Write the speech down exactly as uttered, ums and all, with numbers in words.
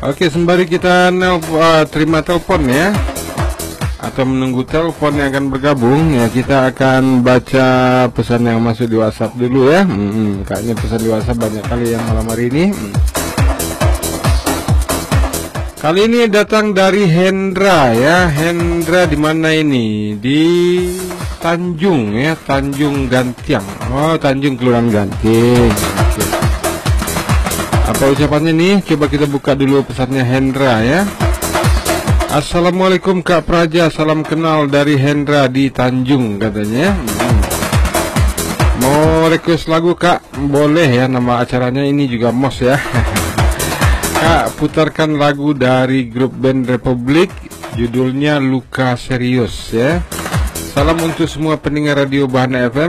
Oke, sembari kita nelp- uh, terima telepon ya, atau menunggu telepon yang akan bergabung ya, kita akan baca pesan yang masuk di WhatsApp dulu ya. Hmm, kayaknya pesan di WhatsApp banyak kali yang malam hari ini. Hmm. Kali ini datang dari Hendra ya. Hendra di mana ini? Di Tanjung ya, Tanjung Gantiang. Oh, Tanjung Kelurahan Ganting. Oke. Apa ucapannya nih? Coba kita buka dulu pesannya Hendra ya. Assalamualaikum Kak Praja, salam kenal dari Hendra di Tanjung katanya. Hmm. Mau request lagu Kak? Boleh ya, nama acaranya ini juga mos ya. Kak, putarkan lagu dari grup band Republik, judulnya Luka Serius ya. Salam untuk semua pendengar radio Bahana F M.